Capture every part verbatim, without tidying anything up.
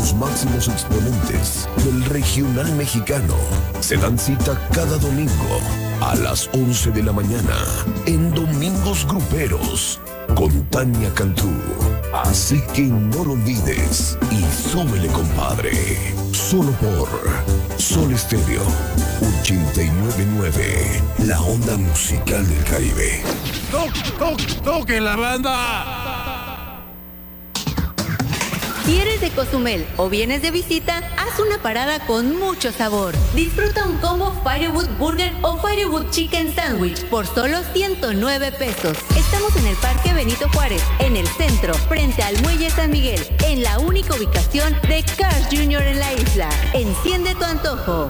los máximos exponentes del regional mexicano se dan cita cada domingo a las once de la mañana en Domingos Gruperos con Tania Cantú. Así que no lo olvides y súbele, compadre. Solo por Sol Estéreo ochenta y nueve punto nueve, la onda musical del Caribe. ¡Toque, toque, toque la banda! Si eres de Cozumel o vienes de visita, haz una parada con mucho sabor. Disfruta un combo Firewood Burger o Firewood Chicken Sandwich por solo ciento nueve pesos. Estamos en el Parque Benito Juárez, en el centro, frente al Muelle San Miguel, en la única ubicación de Cars Junior en la isla. Enciende tu antojo.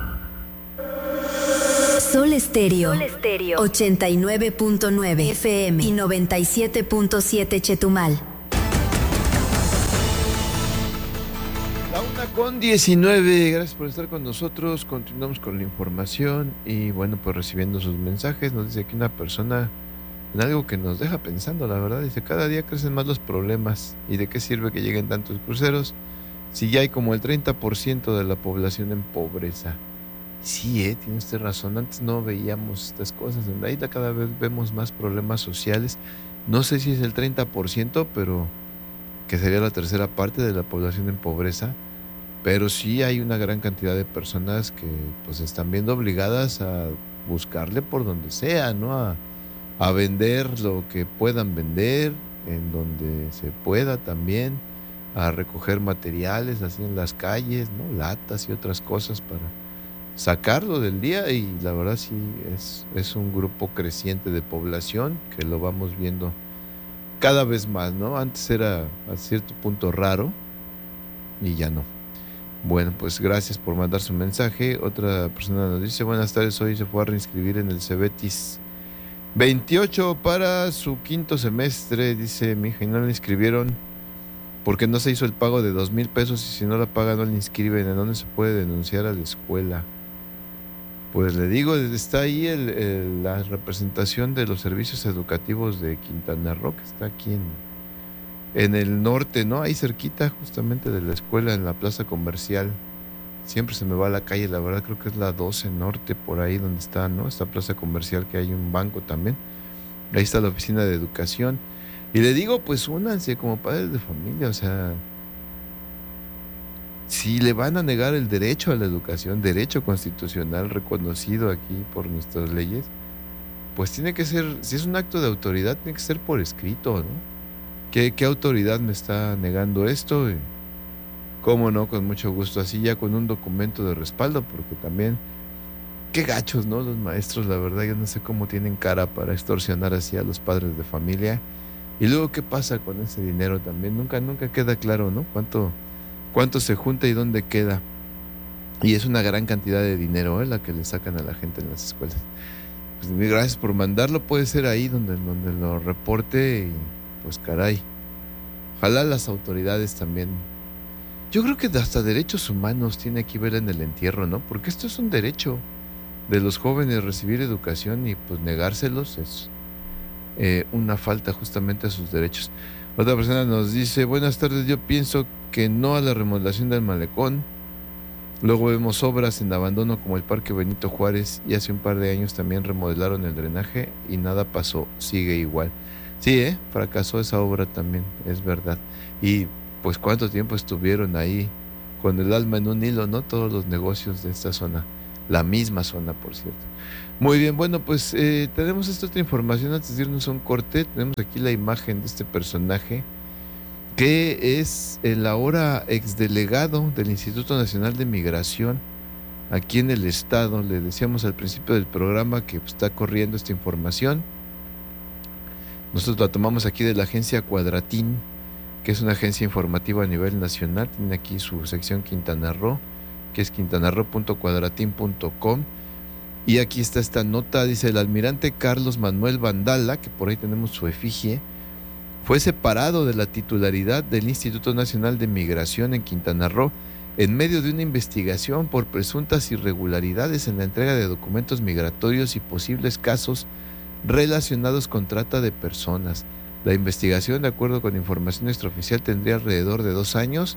Sol Estéreo, ochenta y nueve punto nueve F M y noventa y siete punto siete Chetumal. La una con diecinueve, gracias por estar con nosotros. Continuamos con la información y bueno, pues recibiendo sus mensajes. Nos dice aquí una persona en algo que nos deja pensando, la verdad. Dice, cada día crecen más los problemas. ¿Y de qué sirve que lleguen tantos cruceros si ya hay como el treinta por ciento de la población en pobreza? Sí, eh, tiene usted razón. Antes no veíamos estas cosas. En la isla cada vez vemos más problemas sociales. No sé si es el treinta por ciento, pero que sería la tercera parte de la población en pobreza. Pero sí hay una gran cantidad de personas que pues están viendo obligadas a buscarle por donde sea, ¿no? A, a vender lo que puedan vender, en donde se pueda también, a recoger materiales así en las calles, ¿no? Latas y otras cosas para sacarlo del día. Y la verdad sí es, es un grupo creciente de población que lo vamos viendo cada vez más, ¿no? Antes era a cierto punto raro y ya no. Bueno, pues gracias por mandar su mensaje. Otra persona nos dice, buenas tardes, hoy se fue a reinscribir en el Cebetis veintiocho para su quinto semestre. Dice, mi hija, y no le inscribieron porque no se hizo el pago de dos mil pesos y si no la paga no le inscriben. ¿En dónde se puede denunciar a la escuela? Pues le digo, está ahí el, el, la representación de los servicios educativos de Quintana Roo, que está aquí en, en el norte, ¿no? Ahí cerquita justamente de la escuela, en la plaza comercial. Siempre se me va a la calle, la verdad creo que es la doce norte, por ahí donde está, ¿no? Esta plaza comercial, que hay un banco también. Ahí está la oficina de educación. Y le digo, pues únanse como padres de familia, o sea, si le van a negar el derecho a la educación, derecho constitucional reconocido aquí por nuestras leyes, pues tiene que ser, si es un acto de autoridad, tiene que ser por escrito, ¿no? ¿Qué, qué autoridad me está negando esto? Y, ¿cómo no? Con mucho gusto, así ya con un documento de respaldo, porque también, qué gachos, ¿no? Los maestros, la verdad, yo no sé cómo tienen cara para extorsionar así a los padres de familia. Y luego, ¿qué pasa con ese dinero también? Nunca, nunca queda claro, ¿no? ¿Cuánto, cuánto se junta y dónde queda? Y es una gran cantidad de dinero, ¿eh? La que le sacan a la gente en las escuelas. Pues gracias por mandarlo, puede ser ahí donde, donde lo reporte y pues caray. Ojalá las autoridades también. Yo creo que hasta derechos humanos tiene que ver en el entierro, ¿no? Porque esto es un derecho de los jóvenes, recibir educación, y pues negárselos es eh, una falta justamente a sus derechos. Otra persona nos dice, buenas tardes, yo pienso que no a la remodelación del malecón. Luego vemos obras en abandono como el Parque Benito Juárez, y hace un par de años también remodelaron el drenaje y nada pasó, sigue igual. Sí, ¿eh? Fracasó esa obra también, es verdad. Y pues cuánto tiempo estuvieron ahí con el alma en un hilo, ¿no? Todos los negocios de esta zona, la misma zona, por cierto. Muy bien, bueno, pues eh, tenemos esta otra información antes de irnos a un corte. Tenemos aquí la imagen de este personaje que es el ahora exdelegado del Instituto Nacional de Migración aquí en el estado. Le decíamos al principio del programa que pues, está corriendo esta información. Nosotros la tomamos aquí de la agencia Cuadratín, que es una agencia informativa a nivel nacional. Tiene aquí su sección Quintana Roo, que es quintana roo punto cuadratín punto com. Y aquí está esta nota, dice, el almirante Carlos Manuel Vandala, que por ahí tenemos su efigie, fue separado de la titularidad del Instituto Nacional de Migración en Quintana Roo en medio de una investigación por presuntas irregularidades en la entrega de documentos migratorios y posibles casos relacionados con trata de personas. La investigación, de acuerdo con información extraoficial, tendría alrededor de dos años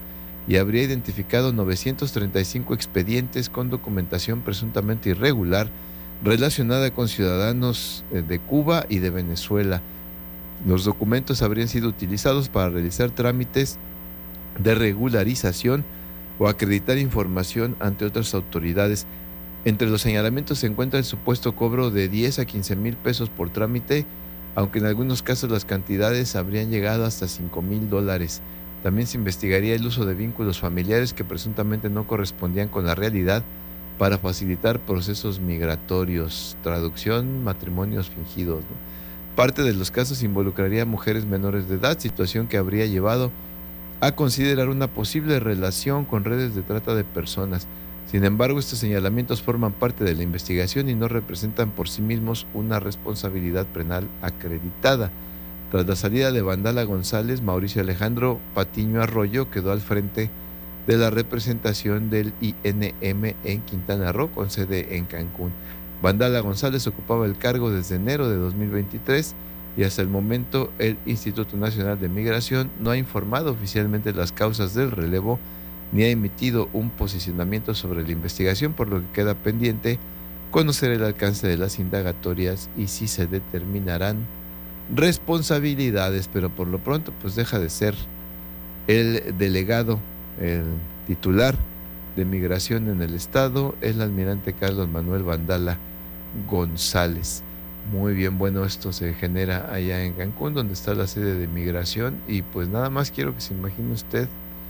y habría identificado novecientos treinta y cinco expedientes con documentación presuntamente irregular relacionada con ciudadanos de Cuba y de Venezuela. Los documentos habrían sido utilizados para realizar trámites de regularización o acreditar información ante otras autoridades. Entre los señalamientos se encuentra el supuesto cobro de diez a quince mil pesos por trámite, aunque en algunos casos las cantidades habrían llegado hasta cinco mil dólares. También se investigaría el uso de vínculos familiares que presuntamente no correspondían con la realidad para facilitar procesos migratorios, traducción, matrimonios fingidos, ¿no? Parte de los casos involucraría a mujeres menores de edad, situación que habría llevado a considerar una posible relación con redes de trata de personas. Sin embargo, estos señalamientos forman parte de la investigación y no representan por sí mismos una responsabilidad penal acreditada. Tras la salida de Vandala González, Mauricio Alejandro Patiño Arroyo quedó al frente de la representación del I N M en Quintana Roo, con sede en Cancún. Vandala González ocupaba el cargo desde enero de dos mil veintitrés y hasta el momento el Instituto Nacional de Migración no ha informado oficialmente las causas del relevo ni ha emitido un posicionamiento sobre la investigación, por lo que queda pendiente conocer el alcance de las indagatorias y si se determinarán responsabilidades, pero por lo pronto pues deja de ser el delegado, el titular de migración en el estado, el almirante Carlos Manuel Vandala González. Muy bien, bueno, esto se genera allá en Cancún, donde está la sede de migración, y pues nada más quiero que se imagine usted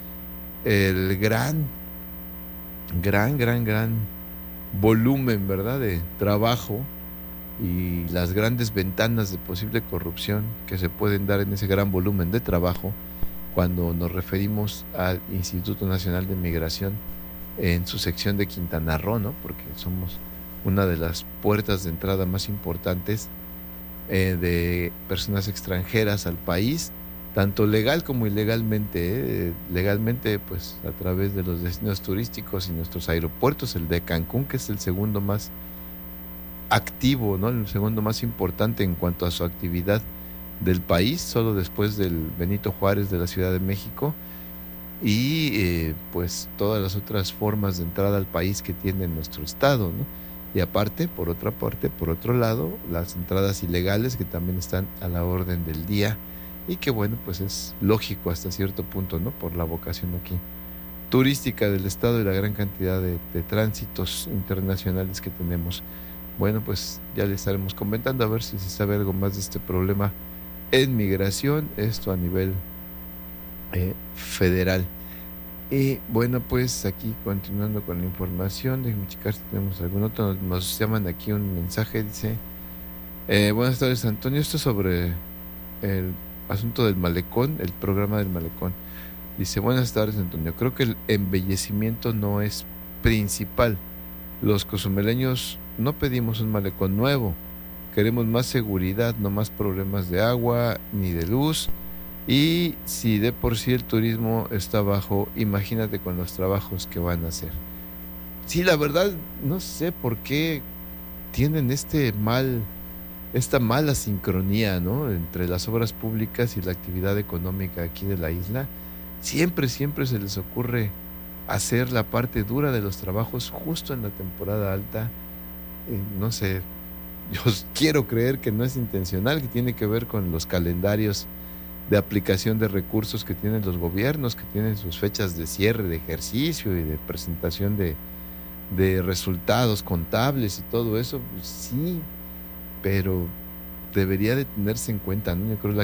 el gran, gran, gran, gran volumen, ¿verdad?, de trabajo y las grandes ventanas de posible corrupción que se pueden dar en ese gran volumen de trabajo cuando nos referimos al Instituto Nacional de Migración en su sección de Quintana Roo, ¿no? Porque somos una de las puertas de entrada más importantes eh, de personas extranjeras al país, tanto legal como ilegalmente. Eh, legalmente, pues a través de los destinos turísticos y nuestros aeropuertos, el de Cancún, que es el segundo más activo, ¿no?, el segundo más importante en cuanto a su actividad del país, solo después del Benito Juárez de la Ciudad de México, y eh, pues todas las otras formas de entrada al país que tiene nuestro estado, ¿no? Y aparte, por otra parte, por otro lado, las entradas ilegales que también están a la orden del día y que bueno, pues es lógico hasta cierto punto, ¿no?, por la vocación aquí turística del estado y la gran cantidad de, de tránsitos internacionales que tenemos. Bueno, pues ya le estaremos comentando a ver si se sabe algo más de este problema en migración, esto a nivel eh, federal. Y bueno, pues aquí continuando con la información, déjenme checar si tenemos algún otro. Nos, nos llaman aquí un mensaje, dice eh, buenas tardes, Antonio, esto sobre el asunto del malecón, el programa del malecón. Dice, buenas tardes, Antonio, creo que el embellecimiento no es principal. Los cozumeleños no pedimos un malecón nuevo, queremos más seguridad, no más problemas de agua ni de luz. Y si de por sí el turismo está bajo, imagínate con los trabajos que van a hacer. Sí, la verdad, no sé por qué tienen este mal, esta mala sincronía, ¿no?, entre las obras públicas y la actividad económica aquí de la isla. Siempre, siempre se les ocurre hacer la parte dura de los trabajos justo en la temporada alta. Eh, no sé, yo quiero creer que no es intencional, que tiene que ver con los calendarios de aplicación de recursos que tienen los gobiernos, que tienen sus fechas de cierre de ejercicio y de presentación de, de resultados contables y todo eso. Pues sí, pero debería de tenerse en cuenta, ¿no? Yo creo que la